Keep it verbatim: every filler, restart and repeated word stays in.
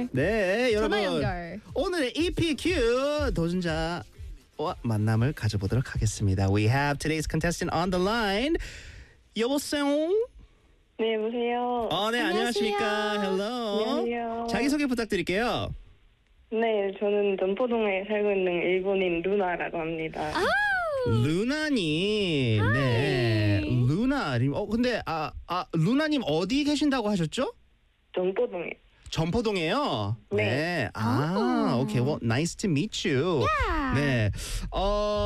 네, 전화 여러분. 연결. 오늘의 이피큐 도전자와 만남을 가져보도록 하겠습니다. We have today's contestant on the line. 여보세요? 네, 여보세요. 어, 네, 안녕하십니까? Hello. 안녕하세요. 자기소개 부탁드릴게요. 네, 저는 전포동에 살고 있는 일본인 루나라고 합니다. 루나님. 네. 루나님. 어, 근데, 아, 아, 루나님 어디 계신다고 하셨죠? 전포동에. 점포동에요? 네. 아, 오케이. Well, nice to meet you. Yeah. 네. 어,